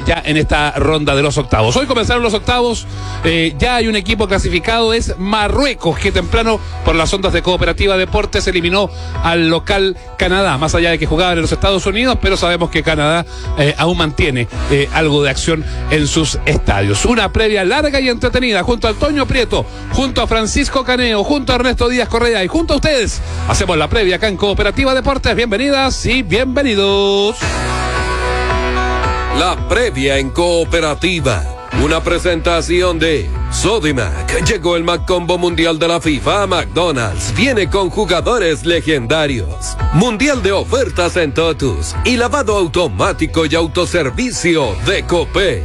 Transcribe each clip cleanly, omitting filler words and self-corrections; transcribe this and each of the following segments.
ya en esta ronda de los octavos. Hoy comenzaron los octavos, ya hay un equipo clasificado, es Marruecos, que temprano por las ondas de Cooperativa Deportes eliminó al local Canadá, más allá de que jugaban en los Estados Unidos, pero sabemos que Canadá aún mantiene algo de acción en sus estadios. Una previa larga y entretenida junto a Toño Prieto, junto a Francisco Caneo, junto a Ernesto Díaz Correa y junto a ustedes. Hacemos la previa acá en Cooperativa Deportes. Bienvenidas y bienvenidos. La previa en Cooperativa. Una presentación de Sodimac. Llegó el Mac Combo Mundial de la FIFA a McDonald's. Viene con jugadores legendarios. Mundial de ofertas en Totus. Y lavado automático y autoservicio de Copé.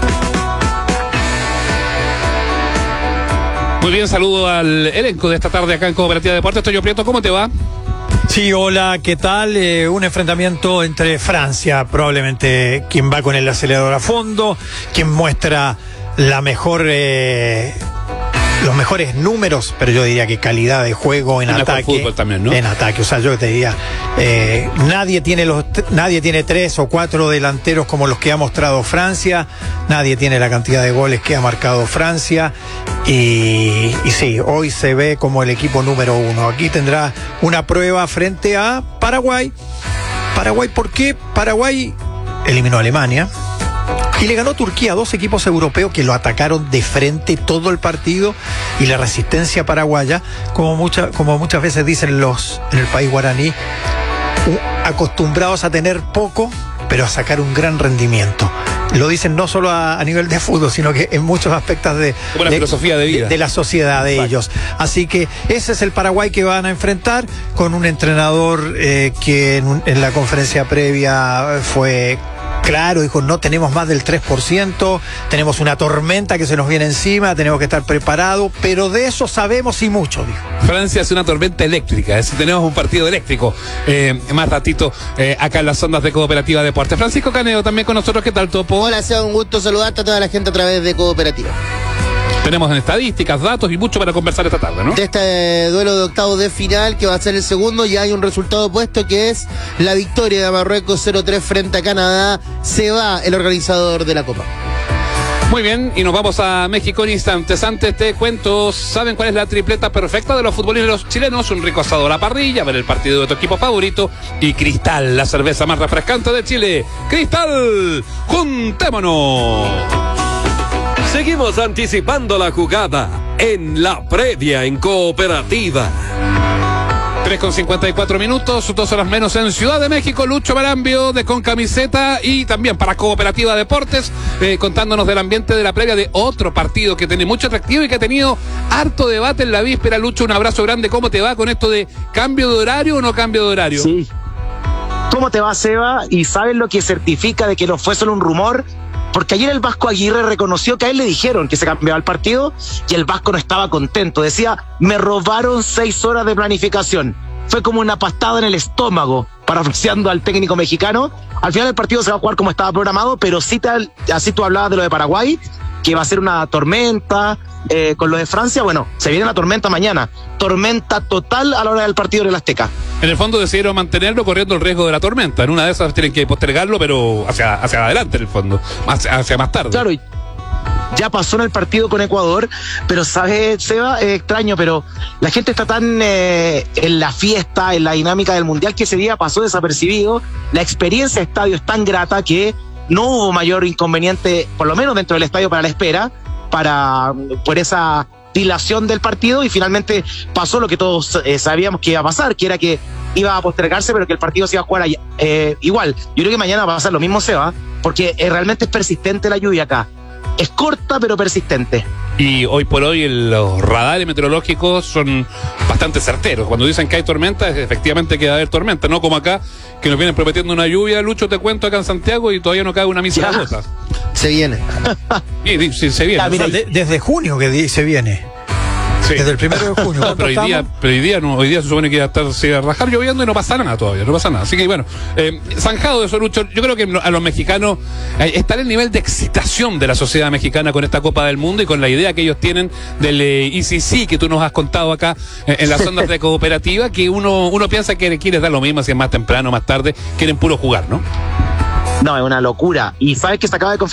Muy bien, saludo al elenco de esta tarde acá en Cooperativa Deportes. Toño Prieto, ¿cómo te va? Sí, hola, ¿qué tal? Un enfrentamiento entre Francia, probablemente quien va con el acelerador a fondo, quien muestra la mejor, los mejores números, pero yo diría que calidad de juego en ataque. Fútbol también, ¿no? En ataque, o sea, yo te diría, nadie tiene 3 o 4 delanteros como los que ha mostrado Francia, nadie tiene la cantidad de goles que ha marcado Francia. Y sí, hoy se ve como el equipo número 1. Aquí tendrá una prueba frente a Paraguay. Paraguay, ¿por qué? Paraguay eliminó a Alemania y le ganó Turquía, a 2 equipos europeos que lo atacaron de frente todo el partido, y la resistencia paraguaya, como muchas veces dicen en el país guaraní, acostumbrados a tener poco, pero a sacar un gran rendimiento. Lo dicen no solo a nivel de fútbol, sino que en muchos aspectos de la filosofía de vida de la sociedad de ellos. Así que ese es el Paraguay que van a enfrentar, con un entrenador que en la conferencia previa fue claro, dijo: no tenemos más del 3%, tenemos una tormenta que se nos viene encima, tenemos que estar preparados, pero de eso sabemos y mucho, dijo. Francia es una tormenta eléctrica, tenemos un partido eléctrico más ratito acá en las ondas de Cooperativa Deportes. Francisco Caneo también con nosotros. ¿Qué tal, Topo? Hola, sea un gusto saludarte a toda la gente a través de Cooperativa. Tenemos en estadísticas, datos y mucho para conversar esta tarde, ¿no? De este duelo de octavos de final, que va a ser el segundo, ya hay un resultado puesto, que es la victoria de Marruecos 0-3 frente a Canadá. Se va el organizador de la Copa. Muy bien, y nos vamos a México en instantes. Antes te cuento, ¿saben cuál es la tripleta perfecta de los futbolistas chilenos? Un rico asado a la parrilla, ver el partido de tu equipo favorito y Cristal, la cerveza más refrescante de Chile. Cristal, juntémonos. Seguimos anticipando la jugada en la previa en Cooperativa. 3:54 minutos, 2 horas menos en Ciudad de México. Lucho Marambio de Con Camiseta y también para Cooperativa Deportes, contándonos del ambiente de la previa de otro partido que tiene mucho atractivo y que ha tenido harto debate en la víspera. Lucho, un abrazo grande. ¿Cómo te va con esto de cambio de horario o no cambio de horario? Sí. ¿Cómo te va, Seba? ¿Y sabes lo que certifica de que no fue solo un rumor? Porque ayer el Vasco Aguirre reconoció que a él le dijeron que se cambiaba el partido y el Vasco no estaba contento. Decía: me robaron 6 horas de planificación. Fue como una pastada en el estómago, parafraseando al técnico mexicano. Al final el partido se va a jugar como estaba programado, pero sí así tú hablabas de lo de Paraguay, que va a ser una tormenta. Con lo de Francia, bueno, se viene la tormenta mañana. Tormenta total a la hora del partido en el Azteca. En el fondo decidieron mantenerlo corriendo el riesgo de la tormenta. En una de esas tienen que postergarlo, pero hacia adelante en el fondo, hacia más tarde. Claro, ya pasó en el partido con Ecuador, pero ¿sabes, Seba? Es extraño, pero la gente está tan en la fiesta, en la dinámica del Mundial, que ese día pasó desapercibido. La experiencia de estadio es tan grata que no hubo mayor inconveniente, por lo menos dentro del estadio, para la espera, por esa dilación del partido, y finalmente pasó lo que todos sabíamos que iba a pasar, que era que iba a postergarse, pero que el partido se iba a jugar igual. Yo creo que mañana va a pasar lo mismo, Seba, porque realmente es persistente la lluvia acá. Es corta pero persistente. Y hoy por hoy los radares meteorológicos son bastante certeros. Cuando dicen que hay tormenta, efectivamente que va a haber tormenta, no como acá, que nos vienen prometiendo una lluvia. Lucho, te cuento, acá en Santiago, y todavía no cae una mísera gota. Se viene. Sí, se viene. Ya, mira, desde junio que se viene. Sí. Desde el 1 de junio. No, pero hoy día se supone que se va a rajar lloviendo y no pasa nada todavía, no pasa nada. Así que bueno, zanjado de eso, Lucho. Yo creo que a los mexicanos está el nivel de excitación de la sociedad mexicana con esta Copa del Mundo y con la idea que ellos tienen del ICC que tú nos has contado acá en las ondas de Cooperativa, que uno piensa que quieres dar lo mismo, si es más temprano, más tarde, quieren puro jugar, ¿no? No, es una locura. Y sabes que se acaba de